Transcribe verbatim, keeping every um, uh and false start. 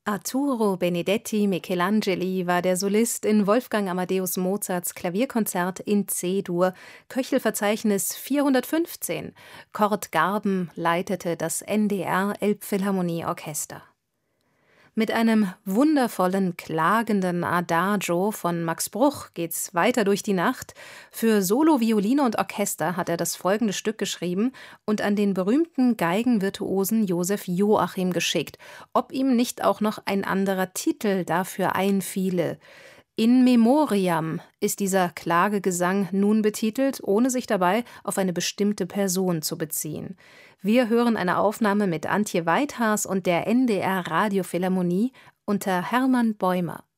Arturo Benedetti Michelangeli war der Solist in Wolfgang Amadeus Mozarts Klavierkonzert in C-Dur, Köchelverzeichnis vierhundertfünfzehn. Kurt Garben leitete das N D R Elbphilharmonieorchester. Mit einem wundervollen, klagenden Adagio von Max Bruch geht's weiter durch die Nacht. Für Solo, Violine und Orchester hat er das folgende Stück geschrieben und an den berühmten Geigenvirtuosen Josef Joachim geschickt, ob ihm nicht auch noch ein anderer Titel dafür einfiele. In Memoriam ist dieser Klagegesang nun betitelt, ohne sich dabei auf eine bestimmte Person zu beziehen. Wir hören eine Aufnahme mit Antje Weithaas und der N D R Radiophilharmonie unter Hermann Bäumer.